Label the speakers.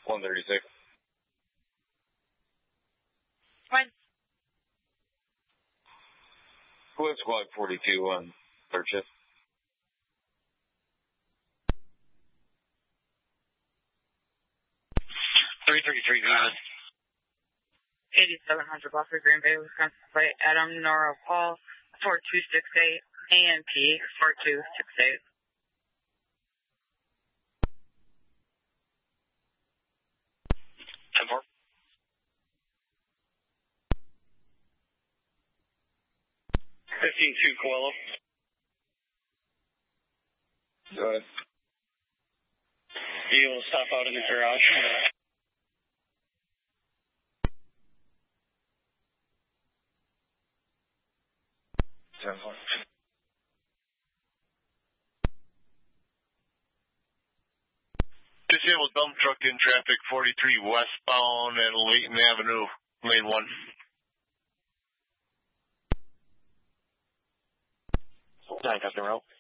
Speaker 1: 136.
Speaker 2: Fine.
Speaker 1: Quit squad 42 on third shift.
Speaker 3: 333, go ahead.
Speaker 2: 8700 Buffer, Green Bay, Wisconsin, flight Adam Nora Paul, 4268, ANP 4268.
Speaker 3: Ten-4. 15-2, Coelho.
Speaker 1: Go ahead.
Speaker 3: You will stop out in the garage.
Speaker 1: 10-4.
Speaker 4: Disabled dump truck in traffic 43 westbound at Layton Avenue, lane 1.
Speaker 3: 9, Captain Rowe.